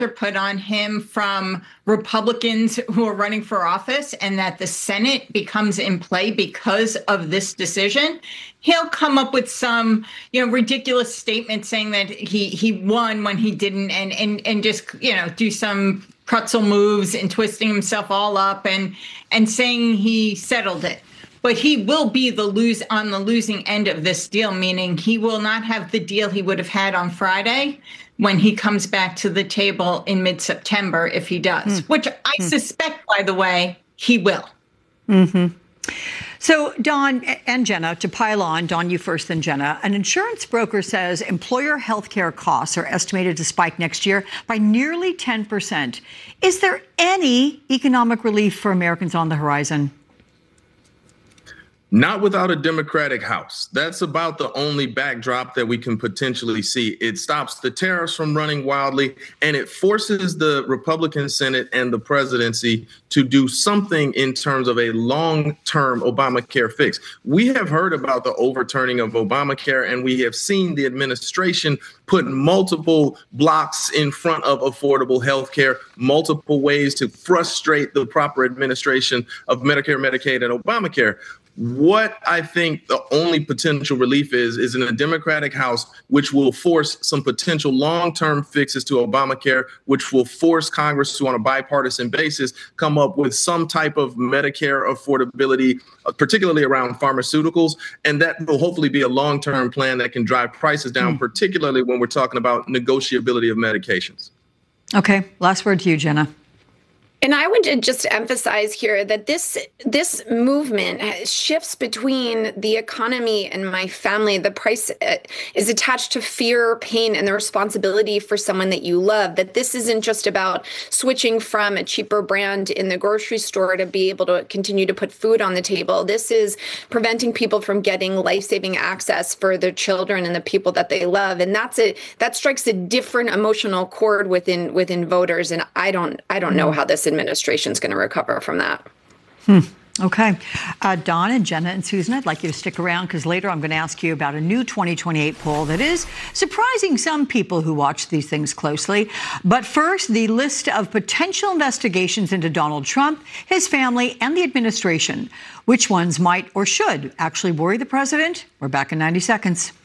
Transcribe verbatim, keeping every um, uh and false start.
are put on him from Republicans who are running for office and that the Senate becomes in play because of this decision, he'll come up with some, you know, ridiculous statement saying that he he won when he didn't, and and and just, you know, do some pretzel moves and twisting himself all up and and saying he settled it. But he will be the lose on the losing end of this deal, meaning he will not have the deal he would have had on Friday when he comes back to the table in mid-September, if he does, mm. which I mm. suspect, by the way, he will. Mm-hmm. So, Dawn and Jenna, to pile on, Dawn, you first, then Jenna, an insurance broker says employer health care costs are estimated to spike next year by nearly ten percent. Is there any economic relief for Americans on the horizon? Not without a Democratic House. That's about the only backdrop that we can potentially see. It stops the tariffs from running wildly, and it forces the Republican Senate and the presidency to do something in terms of a long-term Obamacare fix. We have heard about the overturning of Obamacare, and we have seen the administration put multiple blocks in front of affordable health care, multiple ways to frustrate the proper administration of Medicare, Medicaid, and Obamacare. What I think the only potential relief is, is in a Democratic House, which will force some potential long-term fixes to Obamacare, which will force Congress to, on a bipartisan basis, come up with some type of Medicare affordability, particularly around pharmaceuticals. And that will hopefully be a long-term plan that can drive prices down, mm. particularly when we're talking about negotiability of medications. Okay. Last word to you, Jenna. And I want to just emphasize here that this this movement shifts between the economy and my family. The price is attached to fear, pain, and the responsibility for someone that you love. That this isn't just about switching from a cheaper brand in the grocery store to be able to continue to put food on the table. This is preventing people from getting life-saving access for their children and the people that they love. And that's a that strikes a different emotional chord within within voters. And I don't I don't know how this administration is going to recover from that. Hmm. Okay. Uh, Dawn and Jenna and Susan, I'd like you to stick around because later I'm going to ask you about a new twenty twenty-eight poll that is surprising some people who watch these things closely. But first, the list of potential investigations into Donald Trump, his family, and the administration. Which ones might or should actually worry the president? We're back in ninety seconds.